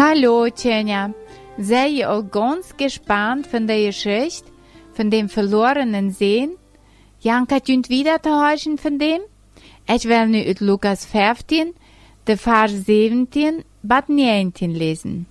Hallo, Tjenja. Sei je al ganz gespannt von der Geschichte, von dem verlorenen Sehen? Janka junt wieder te hören von dem? Ich will nu uit Lukas 15, de Vers 17, bat 19 lesen.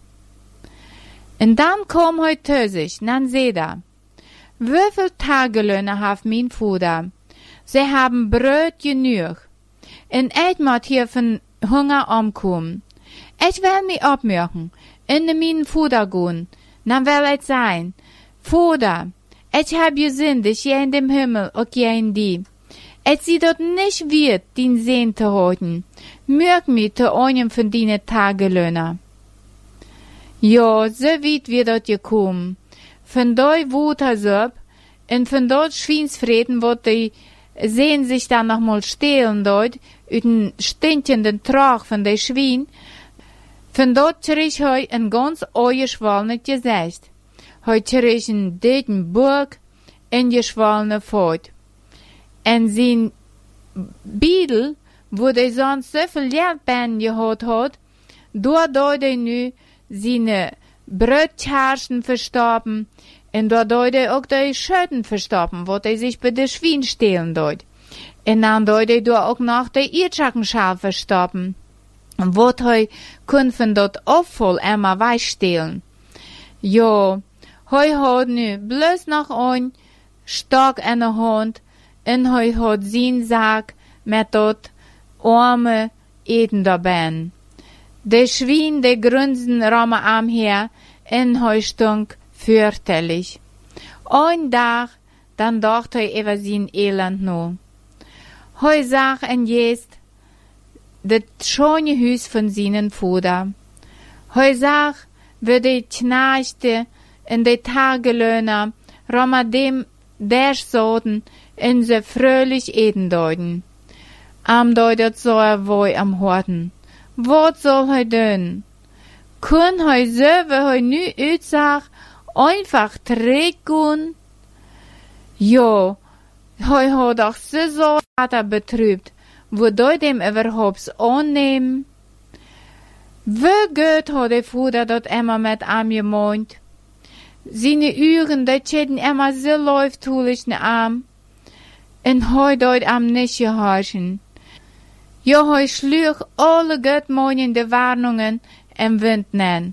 Und dann kom heu tösig, nan seh da. Wieviel Tagelöhne haft mein Vater? Sie haben Brot genug. Und ich moet hier von Hunger umkommen. Ich will mich abmachen, in meinen Vater gehen. Dann will ich sein. Vater, ich hab gesündigt, je in dem Himmel, und je in die. Ich sie dort nicht wird, den Sehn zu halten. Mög mich zu einem von deinen Tagelöhner. Ja, so weit wird dort gekommen. Von dort wut er so, und von dort Schweinsfrieden, wo die sehen sich dann noch mal stehlen dort, über den stinkenden Trag von der Schwein. Von dort krieg heu ein ganz geschwollenes Gesicht. Heu krieg einen dicken Burg und geschwollene Fort. Und sein Biedel, wo der sonst so viel Geldbeinen gehabt hat, dort er nu seine Brötcherschen verstorben, und dort er auch die Schöten verstorben, wo er sich bei der Schwein stehlen dort. Und dann dort er auch noch der Irrschackenschal verstorben. Und wo er kun von dort aufvoll immer weichstehlen. Jo, heu hat nu bloß noch ein Stock in der Hand, und heu hat sein Sack mit dort arme Eden dabei. Der Schwein, der grünsen Ramme am her, und heu stunk fürchterlich. Ein Tag, dann dachte er über sein Elend no. Heu sag en jest, das schöne Haus von seinen Vater. Heu sag, wie die Knechte und die Tagelöhner Rama dem der Soden in se fröhlich eden deuten. Am deutet so woi am Horten. Wat soll heu dön? Kun heu so, wie heu nu utsag, einfach trägen? Jo, heu hat doch so Vater betrübt, wo dem überhaupt annehmen? Wie gut hat der Vater dort immer mit am gemeint? Seine Uhren, die schäden immer so läuftulich ne Arm. Und heu dort am nicht gehorchen. Jo, heu schlug alle gottmeinende Warnungen im Wind nen.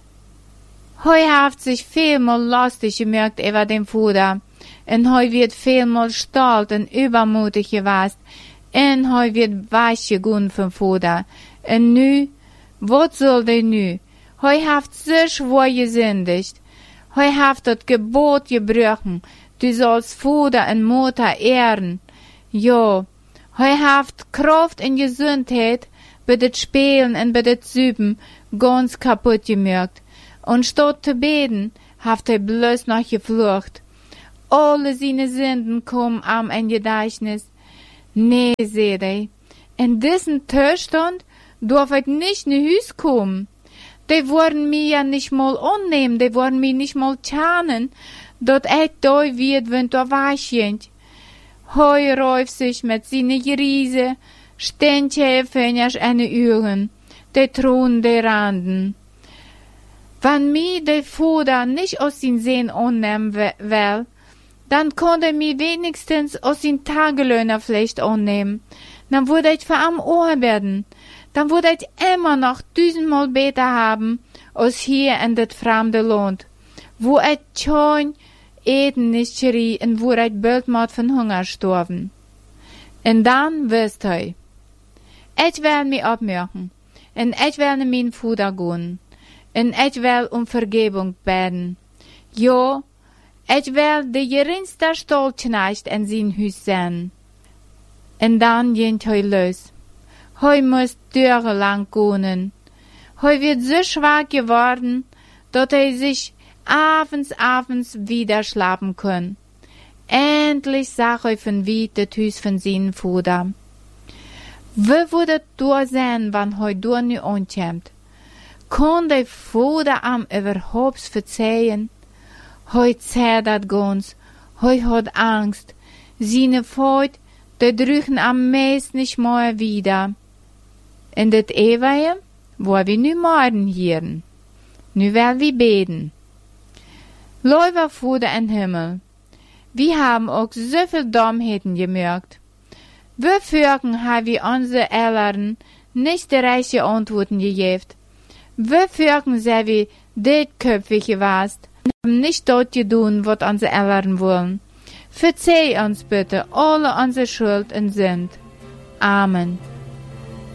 Heu haft sich vielmal lustig gemerkt über den Vater. Und heu wird vielmal stolz und übermutig gewesen. Und heu wird weich gegangen vom Vater. Und nu, wat soll der nu? Heu haft so schwor gesündigt. Heu haft das Gebot gebrochen. Du sollst Vater und Mutter ehren. Jo, heu haft Kraft und Gesundheit bei det Spielen und bei det Süben ganz kaputt gemerkt. Und statt zu beten, haft er bloß noch geflucht. Alle seine Sünden kommen am ein Gedächtnis. Nee, seht ihr, in diesen Zustand darf ich nicht in Hüs kommen. Die wollen mich ja nicht mal annehmen, die wollen mich nicht mal tarnen, dort ich da wird, wenn da weichend. Heu räuft sich mit seine Riese, Ständchen fängers an die Uhren, die Thron der Randen. Wenn mir der Vater nicht aus den Sehen annehmen will, dann konnte mir wenigstens aus den Tagelöhner vielleicht annehmen. Dann würde ich für am Ohr werden. Dann würde ich immer noch 1000-mal besser haben, als hier in das fremde Land, wo ich schon Eden nicht schrie und wo ich bald mal von Hunger sterben. Und dann wirst du, ich will mich abmachen, und ich will in mein Vater gehen, und ich will Vergebung beten. Ja, ich will der geringste Stolzknecht in sein Haus sein. Und dann geht heu los. Heu muss Türe lang gehen. Heu wird so schwach geworden, dass sich abends wieder schlafen kann. Endlich sah heu von weit das Haus von seinem Vater. Wie würde du sein, wenn heu du nicht ankommt? Kann der Vater am überhaupt verzeihen? Heu zerrt ganz, heu hat Angst. Seine Freud, die drüchen am meisten nicht mehr wieder. In das Ewige, wo wir nu morgen hören. Nu will wir beten. Lieber Vater im Himmel, wir haben auch so viel Dummheiten gemerkt. Wofür haben wir unsere Eltern nicht die richtigen Antworten gegeben? Wofür sind wir dichtköpfig gewesen und haben nicht dort getan, was unsere Eltern wollen? Verzeih uns bitte alle unsere Schuld und Sünd. Amen.